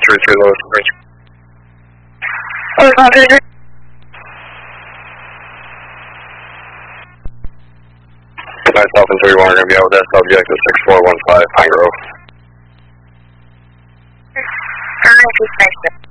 33 Lewis Bridge. Myself and 31 are going to be out with that subject at 6415 Pine Grove.